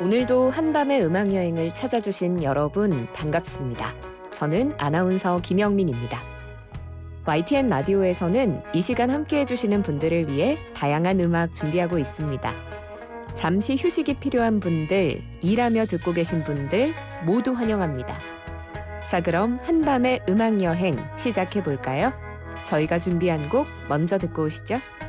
오늘도 한밤의 음악 여행을 찾아주신 여러분 반갑습니다. 저는 아나운서 김영민입니다. YTN 라디오에서는 이 시간 함께 해주시는 분들을 위해 다양한 음악 준비하고 있습니다. 잠시 휴식이 필요한 분들, 일하며 듣고 계신 분들 모두 환영합니다. 자, 그럼 한밤의 음악 여행 시작해 볼까요? 저희가 준비한 곡 먼저 듣고 오시죠.